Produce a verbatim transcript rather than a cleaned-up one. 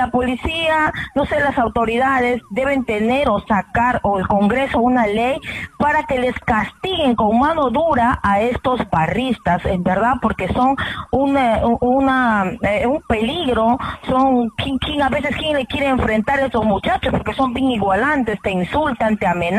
la policía, no sé, las autoridades deben tener o sacar, o el Congreso, una ley para que les castiguen con mano dura a estos barristas, en verdad, porque son una, una eh, un peligro, son quien, quien a veces quien le quiere enfrentar a estos muchachos, porque son bien igualantes, te insultan, te amenazan.